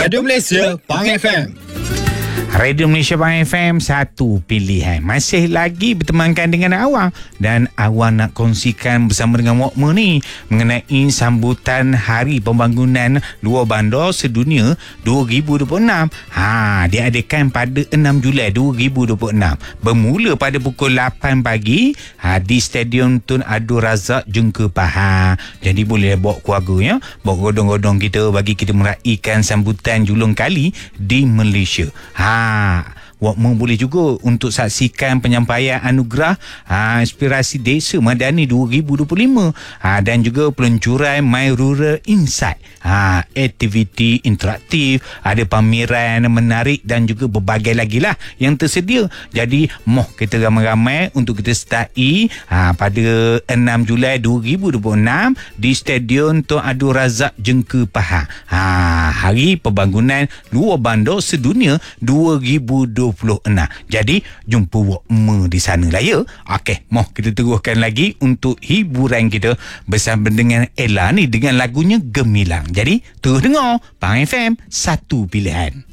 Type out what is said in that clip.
Radio Malaysia Pang FM. Radio Malaysia Pang FM, satu pilihan. Masih lagi bertemankan dengan awang. Dan awang nak kongsikan bersama dengan Wokmer ni mengenai sambutan Hari Pembangunan Luar Bandar Sedunia 2026. Diadakan pada 6 Julai 2026. Bermula pada pukul 8 pagi di Stadium Tun Abdul Razak Jengke Pahang. Jadi boleh bawa keluarga ya, bawa godong-godong kita bagi kita meraihkan sambutan julung kali di Malaysia. Wokmer boleh juga untuk saksikan penyampaian anugerah Inspirasi Desa Madani 2025 dan juga peluncuran My Rural Insight, aktiviti interaktif, ada pameran menarik dan juga berbagai lagi lah yang tersedia. Jadi kita ramai-ramai untuk kita sertai pada 6 Julai 2026 di Stadium Tun Abdul Razak Jengke Pahang. Hari Pembangunan Luar Bandar Sedunia 2026. Jadi jumpa Wokmer di sana lah ya. Okey, kita teruskan lagi untuk hiburan kita bersama dengan Ella ni dengan lagunya Gemilang. Jadi terus dengar Pang FM, satu pilihan.